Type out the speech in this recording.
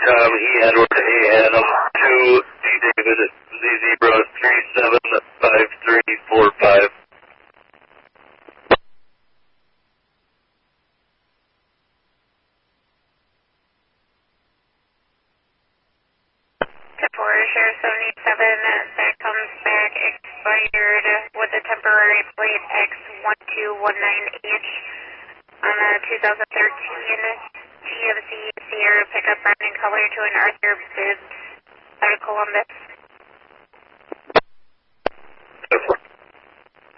E. Edward, A. Adam, 2, D. David, Z. Zebra, 375345. Share 77, that comes back expired with a temporary plate X1219H on a 2013 GMC Sierra pickup red in color to an Arthur Bibbs out of Columbus.